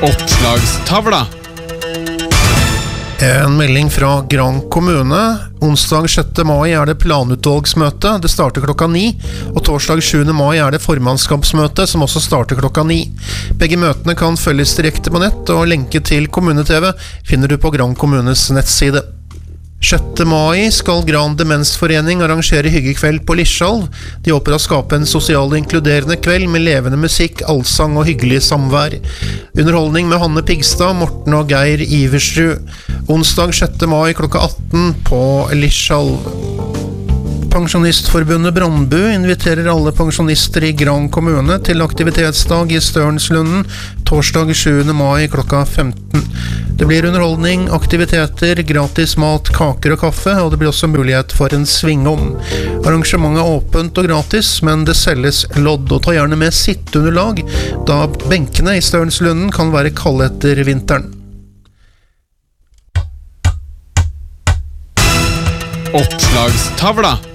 Oppslagstavla. En melding fra Gran kommune. Onsdag 6. mai er det planutvalgsmøte. Det starter klokka 9. Og torsdag 7. mai er det formannskapsmøte, som også starter klokka 9. Begge møtene kan følges direkte på nett, og lenke til Kommune-TV finner du på Gran kommunes nettside. 6. mai skal Gran Demensforening arrangere hyggekveld på Lischalv. De håper å skape en sosial og inkluderende kveld med levende musikk, allsang og hyggelig samvær. Underholdning med Hanne Pigstad, Morten og Geir Iversrud. Onsdag 6. mai klokka 18 på Lischalv. Pensjonistforbundet Brandbu inviterer alle pensjonister i Gran kommune til aktivitetsdag i Størnslunden torsdag 7. mai klokka 15. Det blir underholdning, aktiviteter, gratis mat, kaker og kaffe, og det blir også mulighet for en svingom. Arrangementet er åpent og gratis, men det selges lodd, og ta gjerne med sitteunderlag, da benkene i Størnslunden kan være kalde etter vinteren. Oppslagstavla.